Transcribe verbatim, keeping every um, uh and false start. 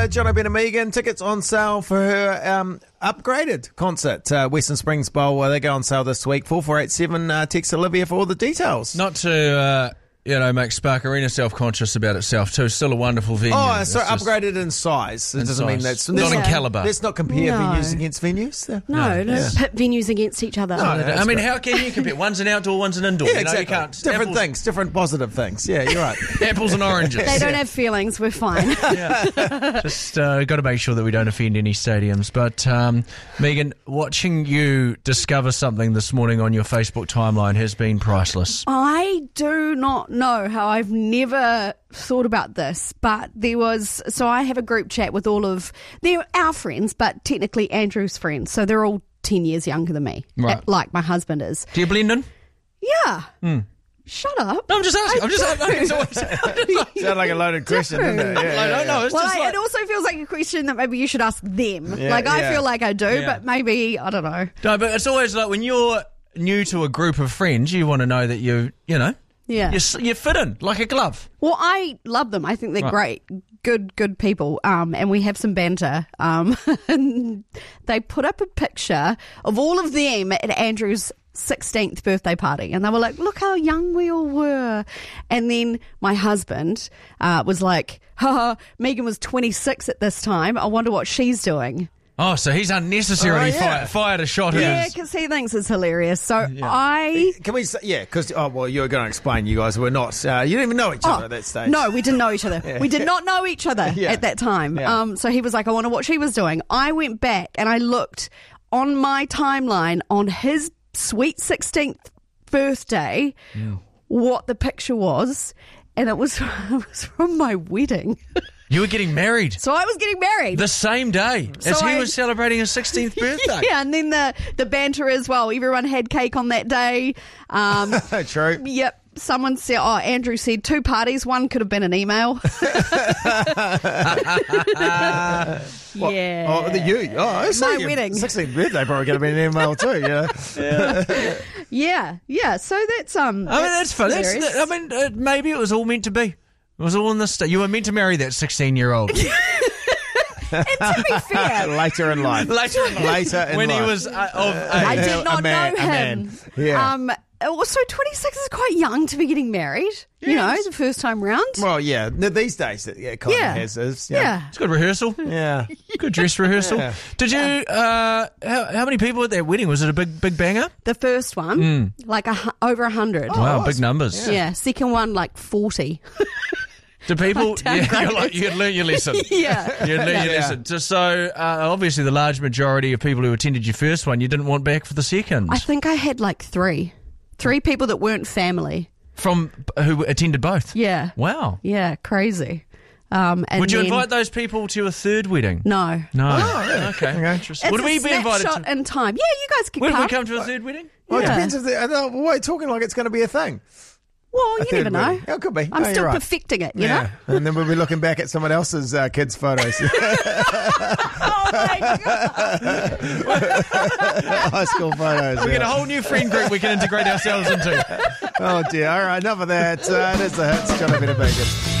Jono Ben and Megan, tickets on sale for her um, upgraded concert, uh, Western Springs Bowl. Uh, they go on sale this week. four four eight seven, uh, text Olivia for all the details. Not to, uh, you know, make Spark Arena self-conscious about itself too. Still a wonderful venue. Oh, so It's just upgraded in size. It in doesn't mean size. that's... Not in not- calibre. Let's not compare No. venues against venues. Uh, No, no, Yeah. pit venues against each other. No, I that's mean, great. how can you compare? One's an outdoor, one's an indoor. Yeah, you know, exactly. you can't. Different apples, things, different positive things. Yeah, you're right. Apples and oranges. They don't have feelings. We're fine. Just uh, got to make sure that we don't offend any stadiums. But, um, Megan, watching you discover something this morning on your Facebook timeline has been priceless. I do not know how I've never thought about this, but there was, so I have a group chat with all of, they're our friends, but technically Andrew's friends. So they're all ten years younger than me, Right. uh, like my husband is. Do you blend in? Yeah. Shut up. No, I'm just asking. I I'm just do. asking. It's always- Sound like a loaded question, doesn't it? Yeah, I yeah, don't know. yeah. It's Well, just I, like, it also feels like a question that maybe you should ask them. Yeah, like, I yeah. feel like I do, Yeah. but maybe, I don't know. no, but it's always like when you're new to a group of friends, you want to know that you, you know, Yeah. you s- you fit in like a glove. Well, I love them. I think they're Right. great, good, good people. Um, and we have some banter. Um, and they put up a picture of all of them at Andrew's sixteenth birthday party, and they were like, "Look how young we all were." And then my husband uh, was like, "Haha, Megan was twenty-six at this time. I wonder what she's doing." Oh, so he's unnecessarily Oh, yeah. fired, fired a shot at Yeah, his. because he thinks it's hilarious. So I. Can we say, yeah, because, oh, well, you were going to explain you guys were not, uh, you didn't even know each other Oh, at that stage. No, we didn't know each other. We did not know each other Yeah. at that time. Yeah. Um, so he was like, I wonder what she was doing. I went back and I looked on my timeline on his sweet sixteenth birthday what the picture was, and it was, it was from my wedding. You were getting married So I was getting married. the same day as So he I- was celebrating his sixteenth birthday. Yeah, and then the, the banter as well. Everyone had cake on that day. Um, True. yep. Someone said, oh, Andrew said two parties. One could have been an email. yeah. Oh, the you. Oh, I see My your wedding. sixteenth birthday probably going to be an email too, yeah. Yeah, yeah. So that's um. I mean, that's fun. That's, hilarious. I mean, uh, maybe it was all meant to be. It was all in this. St- you were meant to marry that sixteen-year-old. and to be fair, Later in life. Later in life. Later in when life. he was uh, of I age. did not a man, know a him. man. Yeah. Um. Also, twenty-six is quite young to be getting married. You know, the first time round. Well, yeah, no, these days it yeah, kind yeah. of has. Is, yeah. It's good rehearsal. Yeah. Good dress rehearsal. Yeah. Did you? Uh, how, how many people at that wedding? Was it a big, big banger? The first one, like a, hu- over a hundred. Wow, Oh, big numbers. Yeah. Second one, like forty. Do people? I Yeah, downgraded. you're like, you had learnt your lesson. yeah. You had learnt your Yeah. lesson. So, so uh, obviously, the large majority of people who attended your first one, you didn't want back for the second. I think I had like three, three people that weren't family. From who attended both. Yeah. Wow. Yeah. Crazy. Um. And Would you then- invite those people to a third wedding? No. No. yeah. Okay. Okay. Interesting. It's Would a we be invited snapshot to? in time. Yeah, you guys can Would come. we come to a third wedding? Well, it Yeah. depends if they, I don't know, why are you talking like it's going to be a thing? Well, you Third never know. wedding. Oh, it could be. I'm No, still you're right. perfecting it, you Yeah. know? And then we'll be looking back at someone else's uh, kids' photos. Oh, my God. High school photos. We get a yeah. whole new friend group we can integrate ourselves into. Oh, dear. All right, enough of that. Uh, that's the hits. John Bennett Bacon.